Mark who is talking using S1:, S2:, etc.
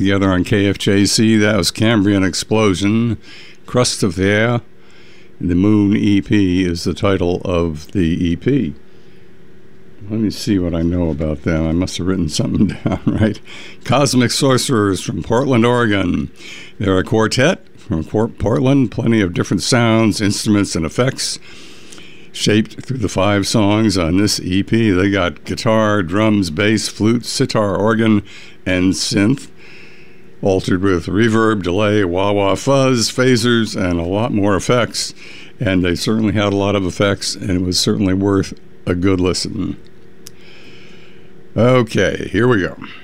S1: together on KFJC. That was Cambrian Explosion, Crust of Air. The Moon EP is the title of the EP. Let me see what I know about them. I must have written something down, right? Cosmic Sorcerers from Portland, Oregon. They're a quartet from Portland. Plenty of different sounds, instruments, and effects shaped through the 5 songs on this EP. They got guitar, drums, bass, flute, sitar, organ, and synth, altered with reverb, delay, wah-wah fuzz, phasers, and a lot more effects. And they certainly had a lot of effects, and it was certainly worth a good listen. Okay, here we go.